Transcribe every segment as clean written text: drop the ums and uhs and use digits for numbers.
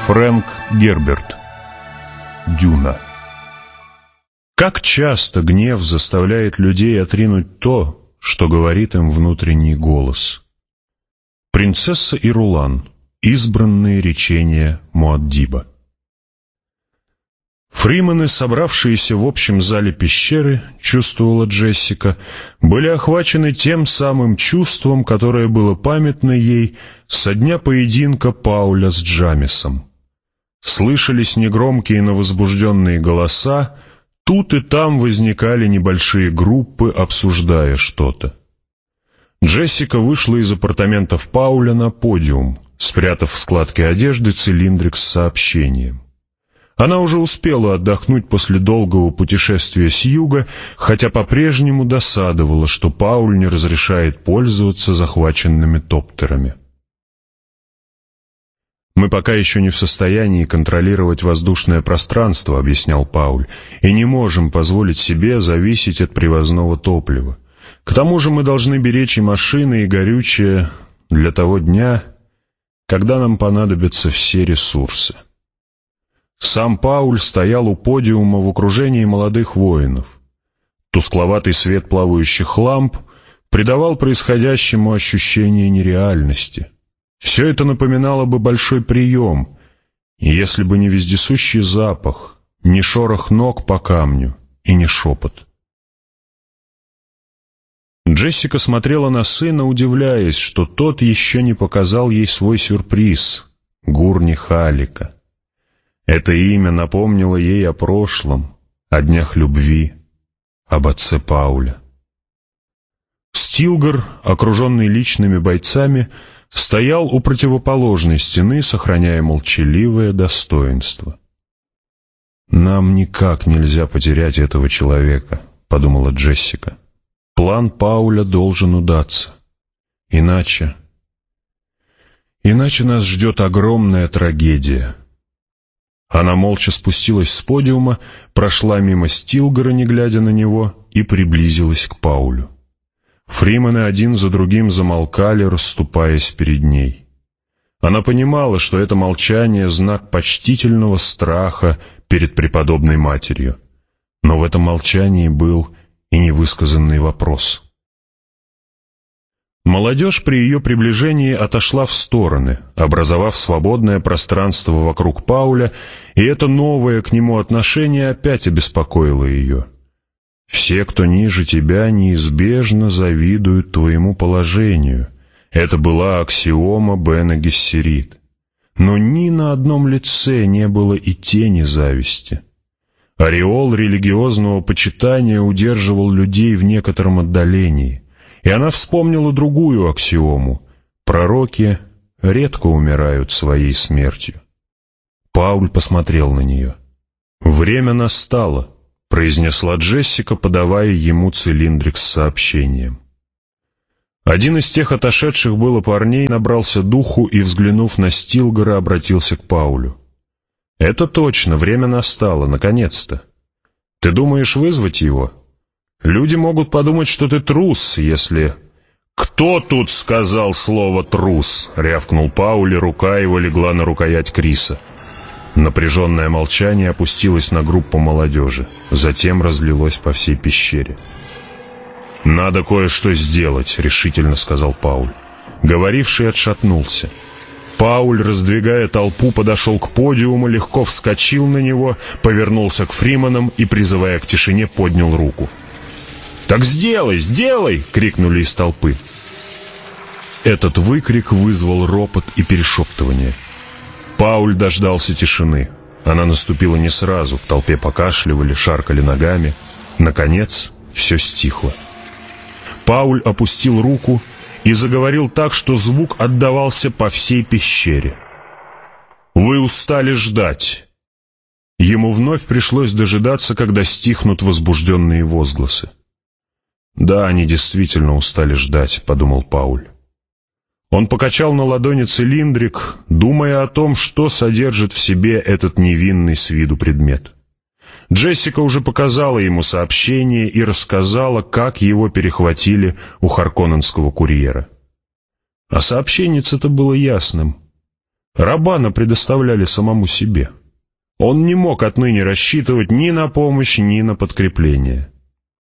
Фрэнк Герберт. Дюна. Как часто гнев заставляет людей отринуть то, что говорит им внутренний голос. Принцесса и Рулан. Избранные речения Муаддиба. Фримены, собравшиеся в общем зале пещеры, чувствовала Джессика, были охвачены тем самым чувством, которое было памятно ей со дня поединка Пауля с Джамисом. Слышались негромкие, но возбужденные голоса, тут и там возникали небольшие группы, обсуждая что-то. Джессика вышла из апартаментов Пауля на подиум, спрятав в складке одежды цилиндрик с сообщением. Она уже успела отдохнуть после долгого путешествия с юга, хотя по-прежнему досадовала, что Пауль не разрешает пользоваться захваченными топтерами. «Мы пока еще не в состоянии контролировать воздушное пространство», — объяснял Пауль, «и не можем позволить себе зависеть от привозного топлива. К тому же мы должны беречь и машины, и горючее для того дня, когда нам понадобятся все ресурсы». Сам Пауль стоял у подиума в окружении молодых воинов. Тускловатый свет плавающих ламп придавал происходящему ощущение нереальности. Все это напоминало бы большой прием, если бы не вездесущий запах, не шорох ног по камню и не шепот. Джессика смотрела на сына, удивляясь, что тот еще не показал ей свой сюрприз — Гурни Халика. Это имя напомнило ей о прошлом, о днях любви, об отце Пауля. Стилгар, окруженный личными бойцами, стоял у противоположной стены, сохраняя молчаливое достоинство. «Нам никак нельзя потерять этого человека», — подумала Джессика. «План Пауля должен удаться. Иначе нас ждет огромная трагедия». Она молча спустилась с подиума, прошла мимо Стилгара, не глядя на него, и приблизилась к Паулю. Фримены один за другим замолкали, расступаясь перед ней. Она понимала, что это молчание — знак почтительного страха перед преподобной матерью. Но в этом молчании был и невысказанный вопрос. Молодежь при ее приближении отошла в стороны, образовав свободное пространство вокруг Пауля, и это новое к нему отношение опять обеспокоило ее. «Все, кто ниже тебя, неизбежно завидуют твоему положению». Это была аксиома Бене Гессерит. Но ни на одном лице не было и тени зависти. Ореол религиозного почитания удерживал людей в некотором отдалении. И она вспомнила другую аксиому: пророки редко умирают своей смертью. Пауль посмотрел на нее. «Время настало», — произнесла Джессика, подавая ему цилиндрик с сообщением. Один из тех отошедших было парней набрался духу и, взглянув на Стилгара, обратился к Паулю. «Это точно, время настало, наконец-то. Ты думаешь вызвать его? Люди могут подумать, что ты трус, если...» «Кто тут сказал слово «трус»?» — рявкнул Пауль, и рука его легла на рукоять Криса. Напряженное молчание опустилось на группу молодежи, затем разлилось по всей пещере. «Надо кое-что сделать», — решительно сказал Пауль. Говоривший отшатнулся. Пауль, раздвигая толпу, подошел к подиуму, легко вскочил на него, повернулся к фрименам и, призывая к тишине, поднял руку. «Так сделай, сделай!» — крикнули из толпы. Этот выкрик вызвал ропот и перешептывание. Пауль дождался тишины. Она наступила не сразу, в толпе покашливали, шаркали ногами. Наконец, все стихло. Пауль опустил руку и заговорил так, что звук отдавался по всей пещере. «Вы устали ждать!» Ему вновь пришлось дожидаться, когда стихнут возбужденные возгласы. «Да, они действительно устали ждать», — подумал Пауль. Он покачал на ладони цилиндрик, думая о том, что содержит в себе этот невинный с виду предмет. Джессика уже показала ему сообщение и рассказала, как его перехватили у харконненского курьера. А сообщение-то было ясным. Раббана предоставляли самому себе. Он не мог отныне рассчитывать ни на помощь, ни на подкрепление.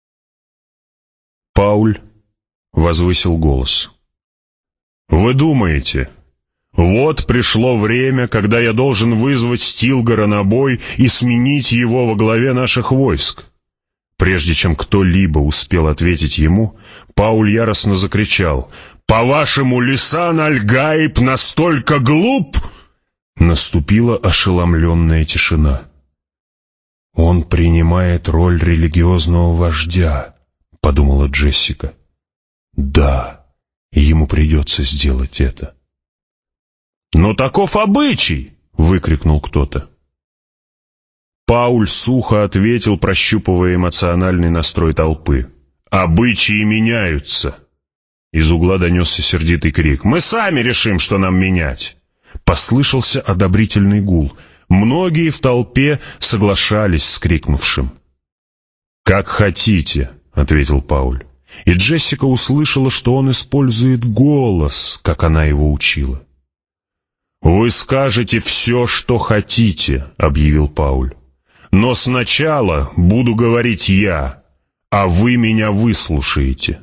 Пауль возвысил голос. «Вы думаете, вот пришло время, когда я должен вызвать Стилгара на бой и сменить его во главе наших войск?» Прежде чем кто-либо успел ответить ему, Пауль яростно закричал: «По-вашему, Лисан аль-Гаиб настолько глуп?» Наступила ошеломленная тишина. «Он принимает роль религиозного вождя», — подумала Джессика. «Да, ему придется сделать это». «Но таков обычай!» — выкрикнул кто-то. Пауль сухо ответил, прощупывая эмоциональный настрой толпы. «Обычаи меняются!» Из угла донесся сердитый крик. «Мы сами решим, что нам менять!» Послышался одобрительный гул. Многие в толпе соглашались с крикнувшим. «Как хотите», — ответил Пауль. И Джессика услышала, что он использует голос, как она его учила. «Вы скажете все, что хотите», — объявил Пауль. «Но сначала буду говорить я, а вы меня выслушаете».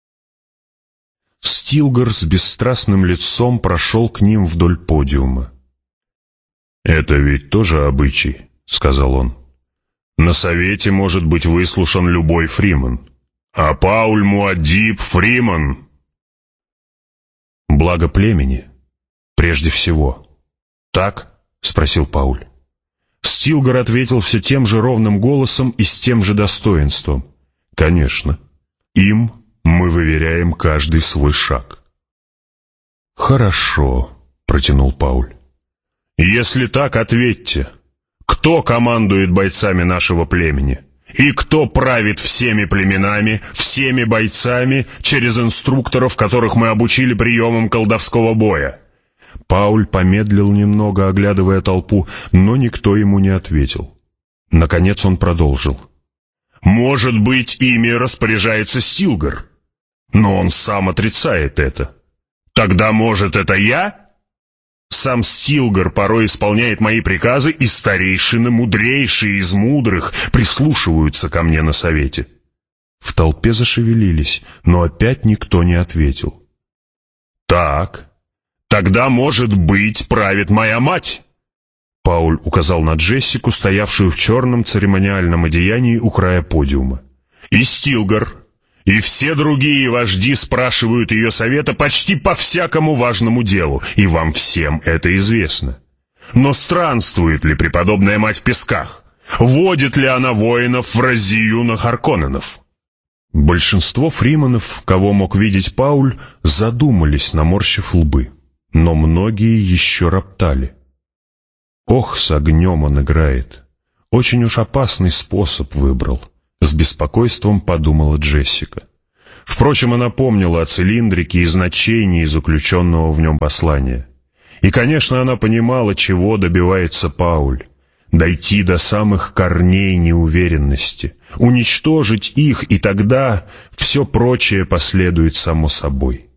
Стилгар с бесстрастным лицом прошел к ним вдоль подиума. «Это ведь тоже обычай», — сказал он. «На совете может быть выслушан любой фриман, а Пауль Муаддиб фриман». «Благо племени, прежде всего. Так?» — спросил Пауль. Стилгар ответил все тем же ровным голосом и с тем же достоинством. «Конечно. Им мы выверяем каждый свой шаг». «Хорошо», — протянул Пауль. «Если так, ответьте, кто командует бойцами нашего племени? И кто правит всеми племенами, всеми бойцами, через инструкторов, которых мы обучили приемам колдовского боя?» Пауль помедлил немного, оглядывая толпу, но никто ему не ответил. Наконец он продолжил. «Может быть, ими распоряжается Стилгар, но он сам отрицает это. Тогда, может, это я? Сам Стилгар порой исполняет мои приказы, и старейшины, мудрейшие из мудрых, прислушиваются ко мне на совете». В толпе зашевелились, но опять никто не ответил. «Так, тогда, может быть, правит моя мать?» Пауль указал на Джессику, стоявшую в черном церемониальном одеянии у края подиума. «И Стилгар, и все другие вожди спрашивают ее совета почти по всякому важному делу, и вам всем это известно. Но странствует ли преподобная мать в песках? Водит ли она воинов в разию на Харконненов?» Большинство фриманов, кого мог видеть Пауль, задумались, наморщив лбы, но многие еще роптали. «Ох, с огнем он играет. Очень уж опасный способ выбрал», — с беспокойством подумала Джессика. Впрочем, она помнила о цилиндрике и значении заключенного в нем послания. И, конечно, она понимала, чего добивается Пауль. Дойти до самых корней неуверенности, уничтожить их, и тогда все прочее последует само собой.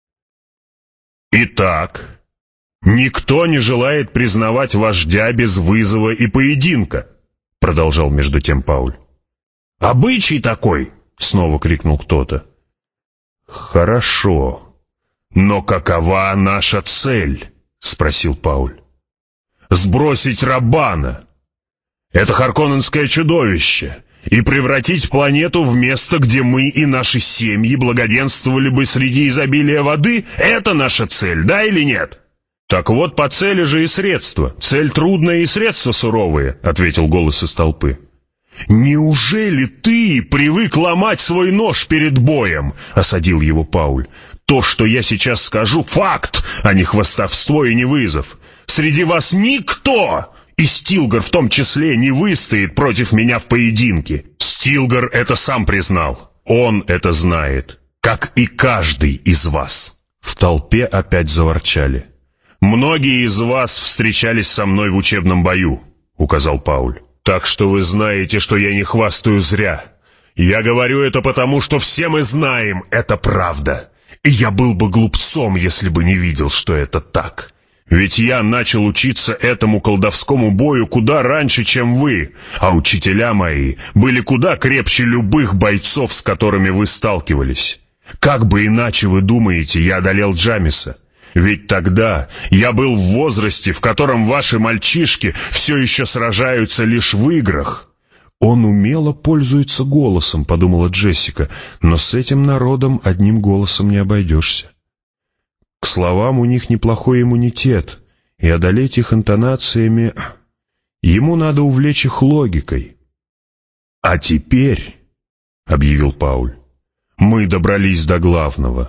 «Итак, никто не желает признавать вождя без вызова и поединка», — продолжал между тем Пауль. «Обычай такой!» — снова крикнул кто-то. «Хорошо. Но какова наша цель?» — спросил Пауль. «Сбросить Раббана, это харконненское чудовище, и превратить планету в место, где мы и наши семьи благоденствовали бы среди изобилия воды? Это наша цель, да или нет?» «Так вот, по цели же и средства. Цель трудная и средства суровые», — ответил голос из толпы. «Неужели ты привык ломать свой нож перед боем?» — осадил его Пауль. «То, что я сейчас скажу, факт, а не хвастовство и не вызов. Среди вас никто, и Стилгар в том числе, не выстоит против меня в поединке. Стилгар это сам признал. Он это знает, как и каждый из вас». В толпе опять заворчали. «Многие из вас встречались со мной в учебном бою», — указал Пауль. «Так что вы знаете, что я не хвастаю зря. Я говорю это потому, что все мы знаем, это правда. И я был бы глупцом, если бы не видел, что это так. Ведь я начал учиться этому колдовскому бою куда раньше, чем вы, а учителя мои были куда крепче любых бойцов, с которыми вы сталкивались. Как бы иначе, вы думаете, я одолел Джамиса? Ведь тогда я был в возрасте, в котором ваши мальчишки все еще сражаются лишь в играх». «Он умело пользуется голосом», — подумала Джессика, «но с этим народом одним голосом не обойдешься. К словам у них неплохой иммунитет, и одолеть их интонациями... Ему надо увлечь их логикой». «А теперь», — объявил Пауль, — «мы добрались до главного.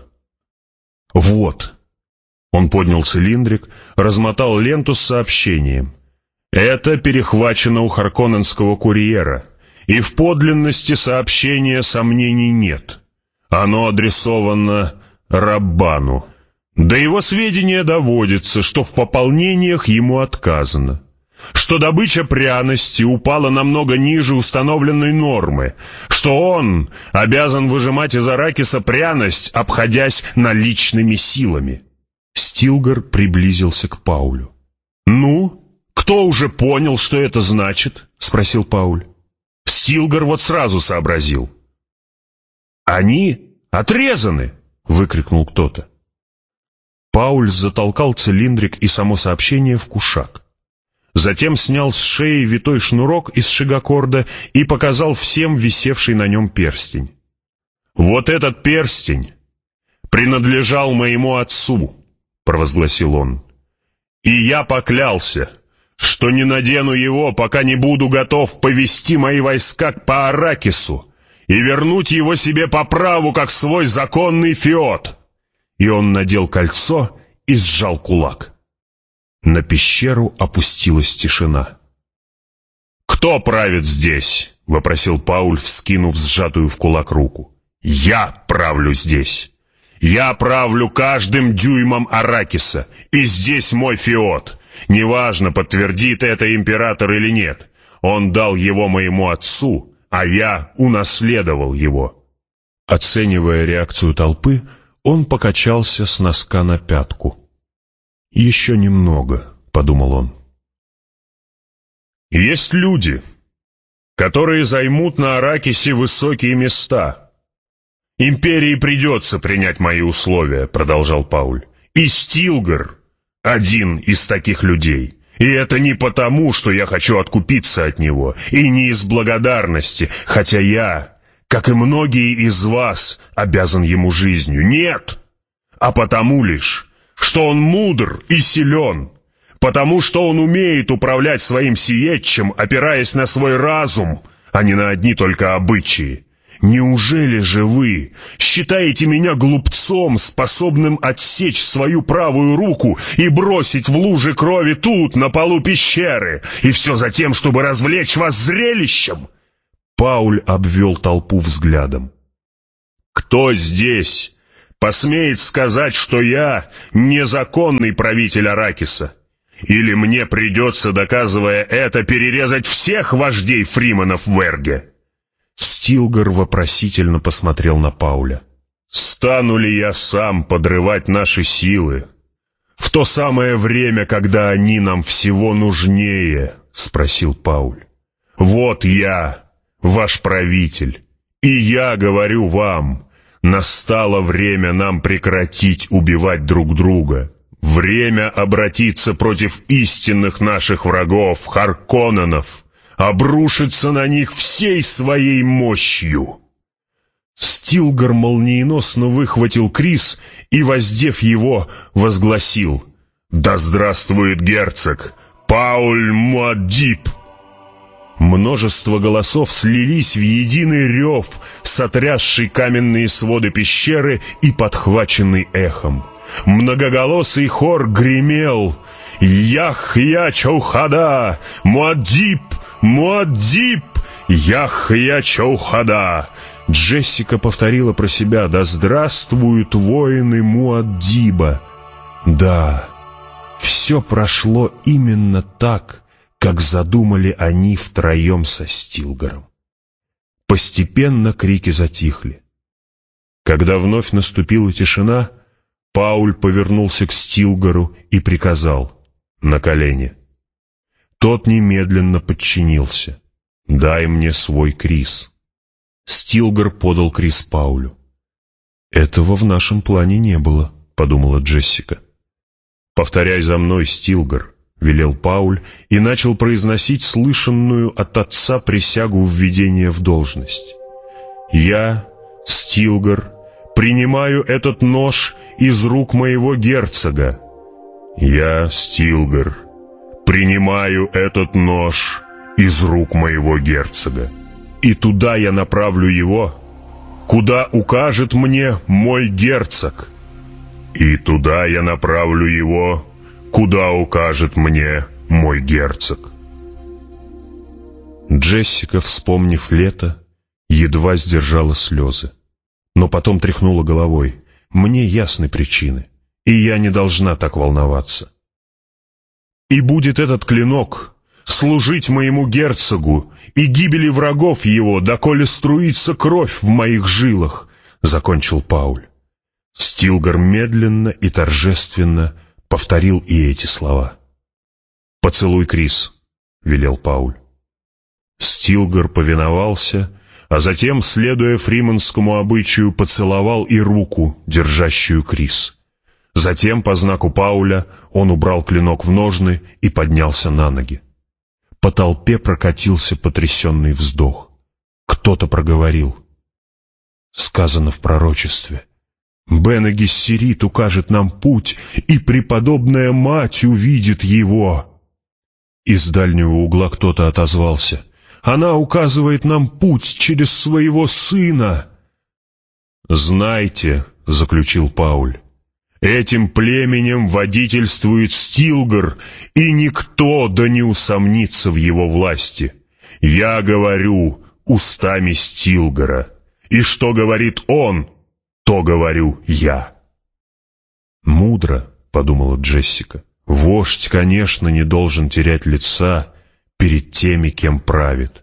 Вот». Он поднял цилиндрик, размотал ленту с сообщением. «Это перехвачено у Харконненского курьера, и в подлинности сообщения сомнений нет. Оно адресовано Раббану. До его сведения доводится, что в пополнениях ему отказано, что добыча пряности упала намного ниже установленной нормы, что он обязан выжимать из аракиса пряность, обходясь наличными силами». Стилгар приблизился к Паулю. «Ну, кто уже понял, что это значит?» — спросил Пауль. Стилгар вот сразу сообразил. «Они отрезаны!» — выкрикнул кто-то. Пауль затолкал цилиндрик и само сообщение в кушак. Затем снял с шеи витой шнурок из шигакорда и показал всем висевший на нем перстень. «Вот этот перстень принадлежал моему отцу», — провозгласил он. «И я поклялся, что не надену его, пока не буду готов повести мои войска по Аракису и вернуть его себе по праву, как свой законный феод». И он надел кольцо и сжал кулак. На пещеру опустилась тишина. «Кто правит здесь?» — вопросил Пауль, вскинув сжатую в кулак руку. «Я правлю здесь. Я правлю каждым дюймом Аракиса, и здесь мой феод. Неважно, подтвердит это император или нет. Он дал его моему отцу, а я унаследовал его». Оценивая реакцию толпы, он покачался с носка на пятку. «Еще немного», — подумал он. «Есть люди, которые займут на Аракисе высокие места. Империи придется принять мои условия», — продолжал Пауль. «И Стилгар один из таких людей. И это не потому, что я хочу откупиться от него, и не из благодарности, хотя я, как и многие из вас, обязан ему жизнью. Нет, а потому лишь, что он мудр и силен, потому что он умеет управлять своим сиетчем, опираясь на свой разум, а не на одни только обычаи. Неужели же вы считаете меня глупцом, способным отсечь свою правую руку и бросить в луже крови тут, на полу пещеры, и все за тем, чтобы развлечь вас зрелищем?» Пауль обвел толпу взглядом. «Кто здесь посмеет сказать, что я незаконный правитель Аракиса? Или мне придется, доказывая это, перерезать всех вождей фриманов в Эрге?» Стилгар вопросительно посмотрел на Пауля. «Стану ли я сам подрывать наши силы в то самое время, когда они нам всего нужнее?» — спросил Пауль. «Вот я, ваш правитель, и я говорю вам, настало время нам прекратить убивать друг друга. Время обратиться против истинных наших врагов, Харконненов, обрушиться на них всей своей мощью». Стилгар молниеносно выхватил крис и, воздев его, возгласил: «Да здравствует герцог Пауль Муаддиб!» Множество голосов слились в единый рев, сотрясший каменные своды пещеры и подхваченный эхом. Многоголосый хор гремел: «Яхья Чаухада! Муаддиб! Муаддиб! Яхья Чаухада!» Джессика повторила про себя: «Да здравствуют воины Муаддиба!» Да, все прошло именно так, как задумали они втроем со Стилгаром. Постепенно крики затихли. Когда вновь наступила тишина, Пауль повернулся к Стилгару и приказал: «На колени». Тот немедленно подчинился. «Дай мне свой крис». Стилгар подал крис Паулю. «Этого в нашем плане не было», — подумала Джессика. «Повторяй за мной, Стилгар», — велел Пауль и начал произносить слышанную от отца присягу введения в должность. «Я, Стилгар, принимаю этот нож из рук моего герцога. Я, Стилгар, принимаю этот нож из рук моего герцога. И туда я направлю его, куда укажет мне мой герцог. И туда я направлю его, куда укажет мне мой герцог». Джессика, вспомнив лето, едва сдержала слезы, но потом тряхнула головой. «Мне ясны причины, и я не должна так волноваться. И будет этот клинок служить моему герцогу и гибели врагов его, доколе струится кровь в моих жилах», — закончил Пауль. Стилгар медленно и торжественно повторил и эти слова. «Поцелуй крис», — велел Пауль. Стилгар повиновался, а затем, следуя фриманскому обычаю, поцеловал и руку, держащую крис. Затем, по знаку Пауля, он убрал клинок в ножны и поднялся на ноги. По толпе прокатился потрясенный вздох. Кто-то проговорил: «Сказано в пророчестве: Бене Гессерит укажет нам путь, и преподобная мать увидит его». Из дальнего угла кто-то отозвался: «Она указывает нам путь через своего сына». «Знайте», — заключил Пауль, — «этим племенем водительствует Стилгар, и никто да не усомнится в его власти. Я говорю устами Стилгара, и что говорит он, то говорю я». «Мудро», — подумала Джессика, — «вождь, конечно, не должен терять лица перед теми, кем правит».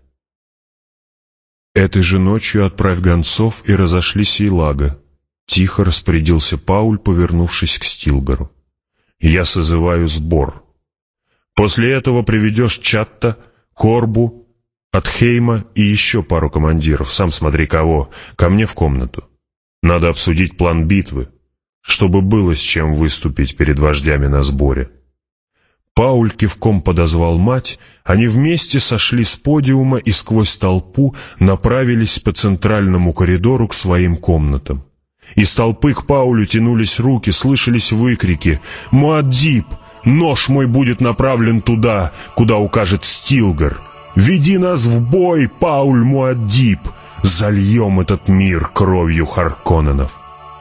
«Этой же ночью отправь гонцов и разошли Сейлага», — тихо распорядился Пауль, повернувшись к Стилгару. «Я созываю сбор. После этого приведешь Чатта, Корбу, Атхейма и еще пару командиров, сам смотри кого, ко мне в комнату. Надо обсудить план битвы, чтобы было с чем выступить перед вождями на сборе». Пауль кивком подозвал мать, они вместе сошли с подиума и сквозь толпу направились по центральному коридору к своим комнатам. Из толпы к Паулю тянулись руки, слышались выкрики: «Муаддиб, нож мой будет направлен туда, куда укажет Стилгар! Веди нас в бой, Пауль Муаддиб! Зальем этот мир кровью Харконненов!»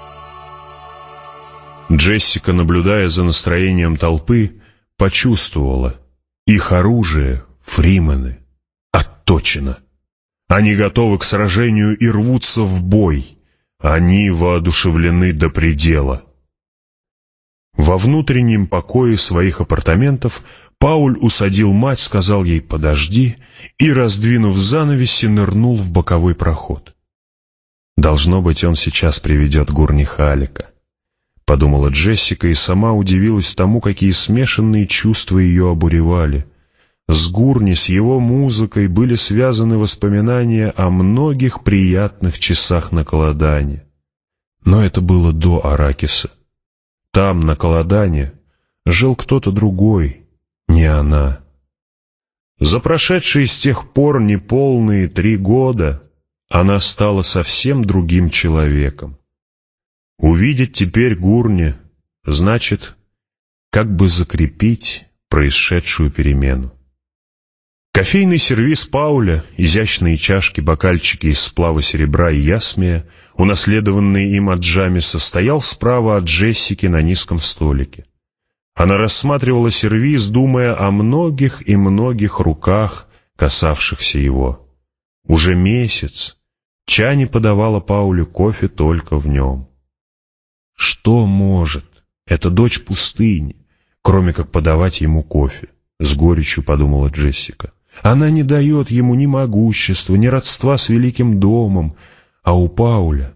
Джессика, наблюдая за настроением толпы, почувствовала: их оружие, фримены, отточено. Они готовы к сражению и рвутся в бой. Они воодушевлены до предела. Во внутреннем покое своих апартаментов Пауль усадил мать, сказал ей «подожди» и, раздвинув занавеси, нырнул в боковой проход. «Должно быть, он сейчас приведет Гурни Халика», — подумала Джессика и сама удивилась тому, какие смешанные чувства ее обуревали. С Гурни, с его музыкой были связаны воспоминания о многих приятных часах на Каладане. Но это было до Аракиса. Там, на Каладане, жил кто-то другой, не она. За прошедшие с тех пор неполные 3 года она стала совсем другим человеком. Увидеть теперь Гурни значит как бы закрепить происшедшую перемену. Кофейный сервиз Пауля, изящные чашки, бокальчики из сплава серебра и ясмия, унаследованные им от Джамиса, стоял справа от Джессики на низком столике. Она рассматривала сервиз, думая о многих и многих руках, касавшихся его. Уже месяц Чани подавала Паулю кофе только в нем. Что может эта дочь пустыни, кроме как подавать ему кофе? С горечью подумала Джессика. Она не дает ему ни могущества, ни родства с великим домом, а у Пауля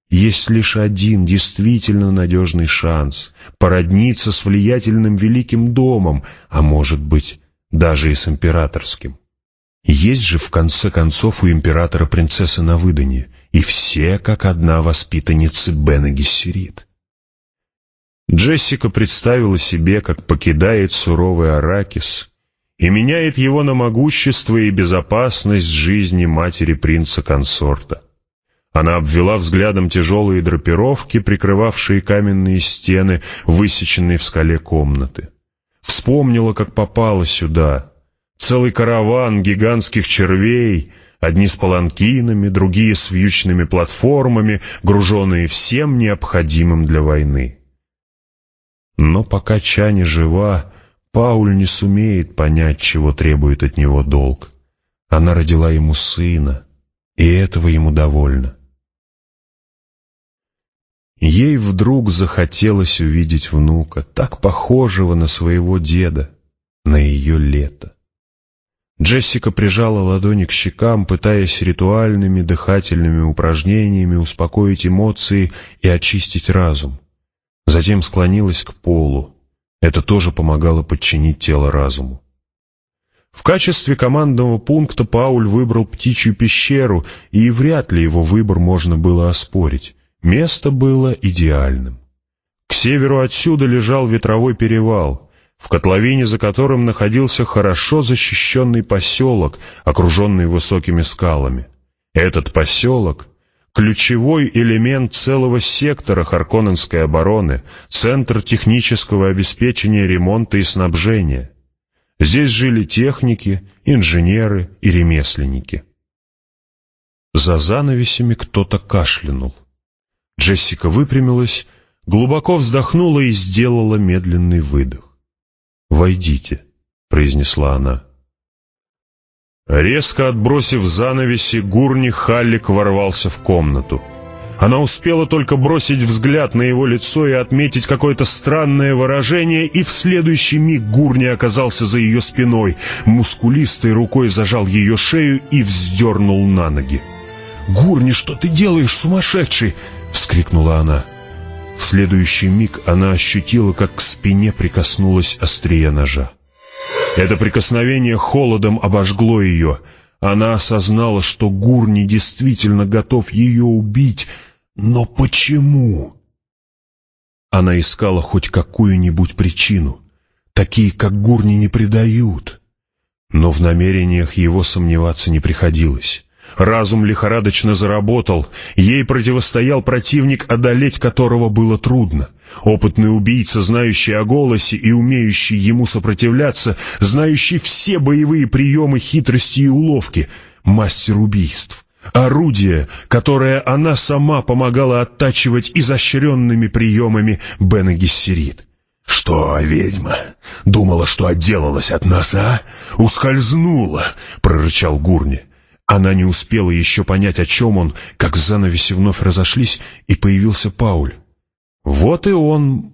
Есть лишь один действительно надежный шанс породниться с влиятельным великим домом, а может быть, даже и с императорским. Есть же, в конце концов, у императора принцесса на выданье, и все как одна воспитанницы Бене Гессерит. Джессика представила себе, как покидает суровый Аракис и меняет его на могущество и безопасность жизни матери принца-консорта. Она обвела взглядом тяжелые драпировки, прикрывавшие каменные стены, высеченные в скале комнаты. Вспомнила, как попала сюда. Целый караван гигантских червей, одни с паланкинами, другие с вьючными платформами, груженные всем необходимым для войны. Но пока Чани жива, Пауль не сумеет понять, чего требует от него долг. Она родила ему сына, и этого ему довольно. Ей вдруг захотелось увидеть внука, так похожего на своего деда, на ее лето. Джессика прижала ладони к щекам, пытаясь ритуальными дыхательными упражнениями успокоить эмоции и очистить разум. Затем склонилась к полу. Это тоже помогало подчинить тело разуму. В качестве командного пункта Пауль выбрал птичью пещеру, и вряд ли его выбор можно было оспорить. Место было идеальным. К северу отсюда лежал ветровой перевал, в котловине за которым находился хорошо защищенный поселок, окруженный высокими скалами. Этот поселок — ключевой элемент целого сектора Харконненской обороны, центр технического обеспечения ремонта и снабжения. Здесь жили техники, инженеры и ремесленники. За занавесями кто-то кашлянул. Джессика выпрямилась, глубоко вздохнула и сделала медленный выдох. «Войдите», — произнесла она. Резко отбросив занавеси, Гурни Халлик ворвался в комнату. Она успела только бросить взгляд на его лицо и отметить какое-то странное выражение, и в следующий миг Гурни оказался за ее спиной, мускулистой рукой зажал ее шею и вздернул на ноги. «Гурни, что ты делаешь, сумасшедший?» — вскрикнула она. В следующий миг она ощутила, как к спине прикоснулось острие ножа. Это прикосновение холодом обожгло ее. Она осознала, что Гурни действительно готов ее убить. Но почему? Она искала хоть какую-нибудь причину. Такие, как Гурни, не предают. Но в намерениях его сомневаться не приходилось. Разум лихорадочно заработал. Ей противостоял противник, одолеть которого было трудно. Опытный убийца, знающий о голосе и умеющий ему сопротивляться, знающий все боевые приемы, хитрости и уловки. Мастер убийств. Орудие, которое она сама помогала оттачивать изощренными приемами Бене Гессерит. «Что, ведьма, думала, что отделалась от нас, а? Ускользнула!» — прорычал Гурни. Она не успела еще понять, о чем он, как занавеси вновь разошлись, и появился Пауль. Вот и он.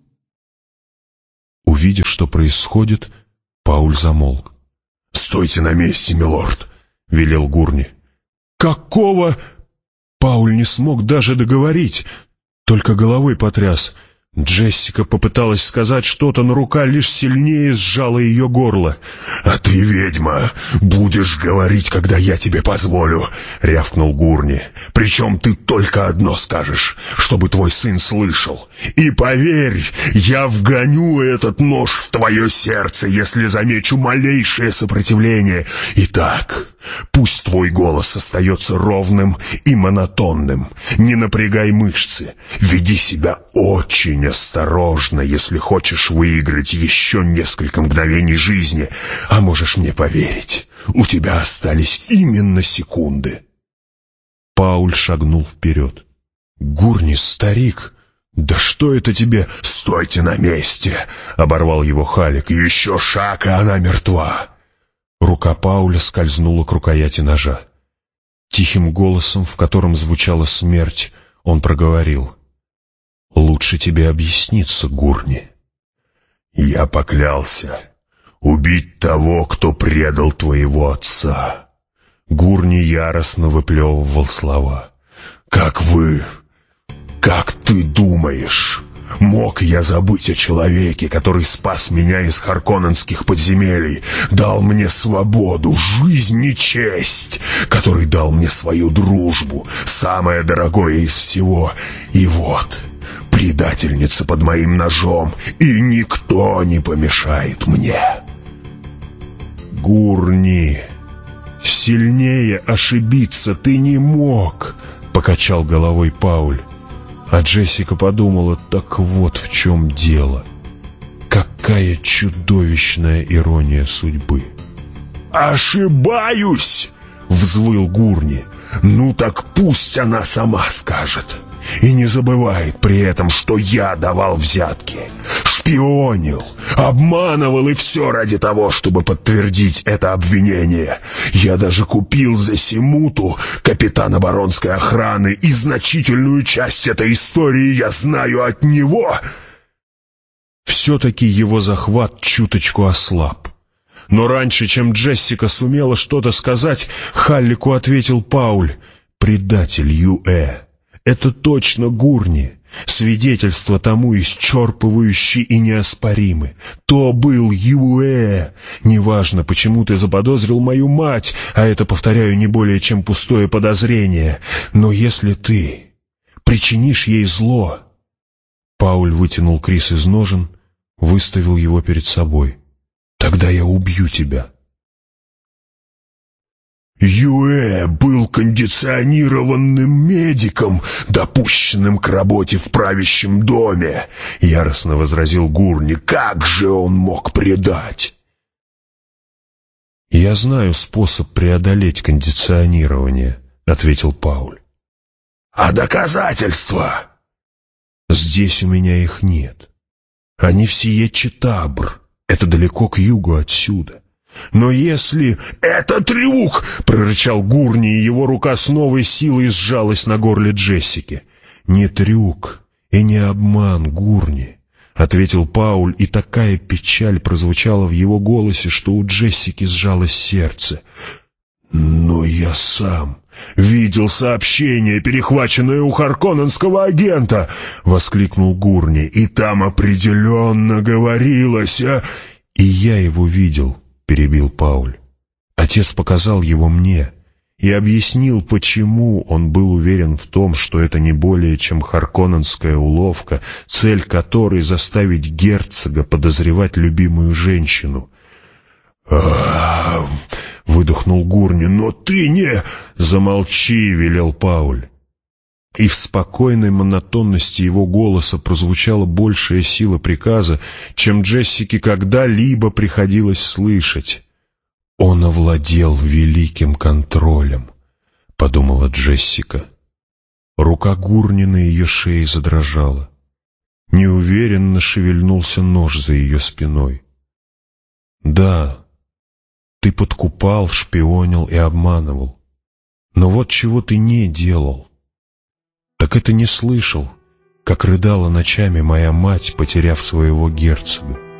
Увидев, что происходит, Пауль замолк. «Стойте на месте, милорд!» — велел Гурни. «Какого?» Пауль не смог даже договорить, только головой потряс. Джессика попыталась сказать что-то, но рука лишь сильнее сжала ее горло. «А ты, ведьма, будешь говорить, когда я тебе позволю», — рявкнул Гурни. «Причем ты только одно скажешь, чтобы твой сын слышал. И поверь, я вгоню этот нож в твое сердце, если замечу малейшее сопротивление. Итак, пусть твой голос остается ровным и монотонным. Не напрягай мышцы, веди себя очень осторожно, если хочешь выиграть еще несколько мгновений жизни. А можешь мне поверить, у тебя остались именно секунды». Пауль шагнул вперед. «Гурни, старик, да что это тебе?» «Стойте на месте!» — оборвал его Халик. «Еще шаг, и она мертва!» Рука Пауля скользнула к рукояти ножа. Тихим голосом, в котором звучала смерть, он проговорил: «Лучше тебе объясниться, Гурни». «Я поклялся убить того, кто предал твоего отца». Гурни яростно выплевывал слова. «Как вы Как ты думаешь, мог я забыть о человеке, который спас меня из харконненских подземелий, дал мне свободу, жизнь и честь, который дал мне свою дружбу, самое дорогое из всего, и вот... предательница под моим ножом, и никто не помешает мне. Гурни, сильнее ошибиться ты не мог, покачал головой Пауль. А Джессика подумала, так вот в чем дело. Какая чудовищная ирония судьбы. «Ошибаюсь!» — взвыл Гурни. «Ну так пусть она сама скажет. И не забывает при этом, что я давал взятки, шпионил, обманывал, и все ради того, чтобы подтвердить это обвинение. Я даже купил за Симуту, капитана баронской охраны, и значительную часть этой истории я знаю от него». Все-таки его захват чуточку ослаб. Но раньше, чем Джессика сумела что-то сказать, Халлику ответил Пауль: «Предатель Юэ. Это точно Гурни. Свидетельства тому исчерпывающие и неоспоримы. То был Юэ. Неважно, почему ты заподозрил мою мать, а это, повторяю, не более чем пустое подозрение. Но если ты причинишь ей зло...» Пауль вытянул крис из ножен, выставил его перед собой. «Тогда я убью тебя». Юэ был кондиционированным медиком, допущенным к работе в правящем доме, — яростно возразил Гурни. Как же он мог предать? «Я знаю способ преодолеть кондиционирование», — ответил Пауль. «А доказательства?» «Здесь у меня их нет. Они в Сиетче-Табр. Это далеко к югу отсюда. Но если...» «Это трюк!» — прорычал Гурни, и его рука с новой силой сжалась на горле Джессики. «Не трюк и не обман, Гурни», — ответил Пауль, и такая печаль прозвучала в его голосе, что у Джессики сжалось сердце. «Но я сам видел сообщение, перехваченное у харконненского агента!» — воскликнул Гурни. «И там определенно говорилось о...» «И я его видел», — перебил Пауль. «Отец показал его мне и объяснил, почему он был уверен в том, что это не более чем харконненская уловка, цель которой — заставить герцога подозревать любимую женщину». Выдохнул Гурни. «Но ты не...» «Замолчи», — велел Пауль. И в спокойной монотонности его голоса прозвучала большая сила приказа, чем Джессике когда-либо приходилось слышать. «Он овладел великим контролем», — подумала Джессика. Рука Гурни на ее шее задрожала. Неуверенно шевельнулся нож за ее спиной. «Да, ты подкупал, шпионил и обманывал. Но вот чего ты не делал. Так это не слышал, как рыдала ночами моя мать, потеряв своего герцога.